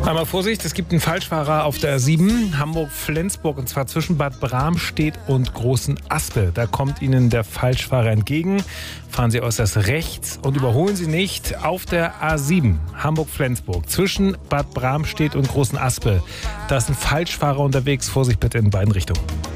Einmal Vorsicht, es gibt einen Falschfahrer auf der A7 Hamburg-Flensburg, und zwar zwischen Bad Bramstedt und Großen Aspe. Da kommt Ihnen der Falschfahrer entgegen. Fahren Sie äußerst rechts und überholen Sie nicht auf der A7 Hamburg-Flensburg zwischen Bad Bramstedt und Großen Aspe. Da ist ein Falschfahrer unterwegs. Vorsicht bitte in beiden Richtungen.